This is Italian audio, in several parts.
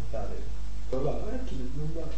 portare. Guarda chi non va.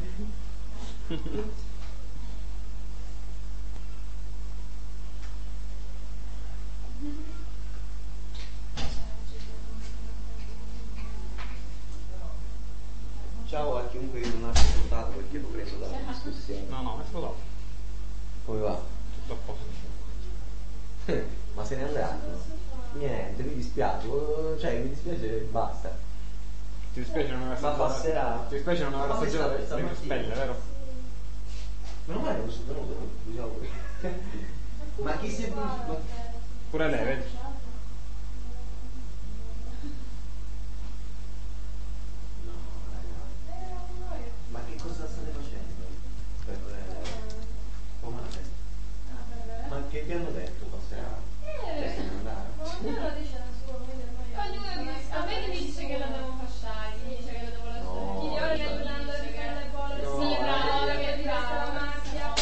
Ciao a chiunque non abbia ascoltato perché lo prendo dalla discussione. No, è solo. Come va? Tutto a posto. Ma se ne andranno? Niente, mi dispiace, cioè mi dispiace e basta. Ti dispiace non aver Ma passerà. Ti dispiace non aver assaggiato le spelle, vero? Meno male non sono venuto, diciamo. Ma chi si è venuto? Pure lei, vedi? No, ragazzi. Ma che cosa state facendo? Come ma che vi hanno detto passerà? Se ne andare? A me mi dice che la devo fasciare, mi dice che la devo lasciare. Chi ora che andando a fare le bolle, sì, bravo, che ti la macchia,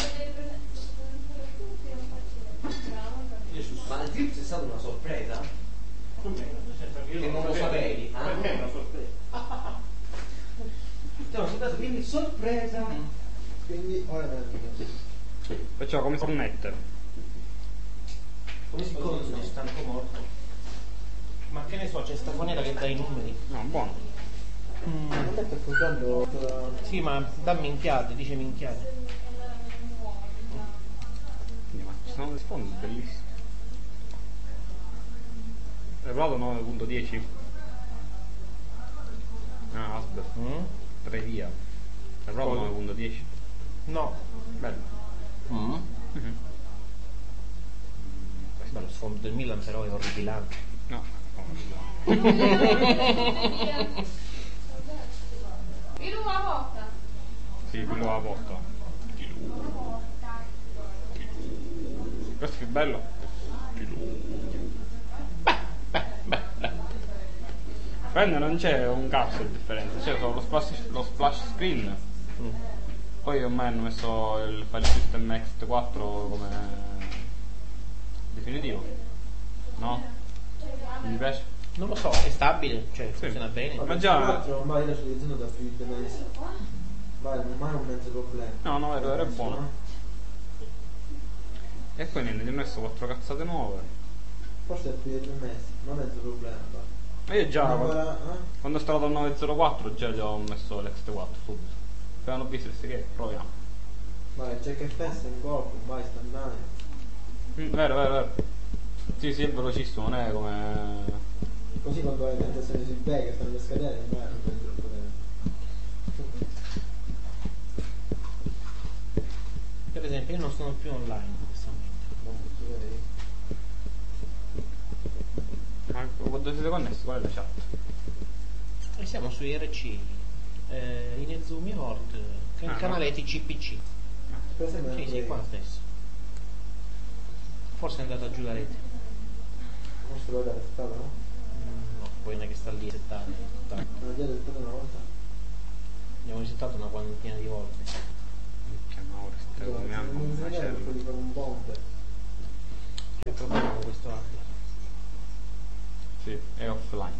Ma il clip è stata una sorpresa? Che non lo sapevi? Per me è una sorpresa. Una sorpresa, quindi sorpresa. Quindi ora Perciò come si connette? Come si consuma? Stanco morto. Ma che ne so, c'è sta foneta che dà i numeri. No, buono. non è per controllo. Sì, ma da minchiate, dice minchiate. Ma ci sono delle sponde bellissime. Hai provato 9.10? Ah, aspetta. 3 via. Hai provato 9.10? No. Bello. Beh, lo sfondo del Milan però è orripilante. No. Più una volta. Sì, quello alla porta. Questo è più bello? Prende non c'è un cazzo di differenza, c'è solo lo splash screen. Poi ormai hanno messo il File System Next 4 come definitivo. No? Non mi piace? Non lo so, è stabile, cioè funziona bene. Ma già. Ormai lo sto utilizzando da più di mesi. Vai, non è un mezzo problema. No, era buono. E poi niente, gli ho messo 4 cazzate nuove. Forse è più di 3 mesi, non è mezzo problema. E io già Quando ho installato il 904 già gli ho messo l'Xt4 subito. Appena l'ho visto che proviamo. vai, c'è che festa in colpo, vai, istantaneo. Vero. Sì, è velocissimo, non è come. Così quando hai tentazione sui bag stanno per scadere, non prendi troppo tempo. Per esempio io non sono più online in questo momento. Ma quando siete connessi, qual è la chat? E siamo su IRC, Inezumi Hort, che è il canale TCPC. Per esempio Sì, qua stesso. Forse è andata giù la rete. forse l'ho restata, no? No, poi non è che sta lì settata. Non l'ho già restata una volta. Abbiamo risettato una quarantina di volte. Minchia Mauro, stai comiando Non un si vede macello. per fare un ponte. Che problema con questo hardware? Sì, è offline.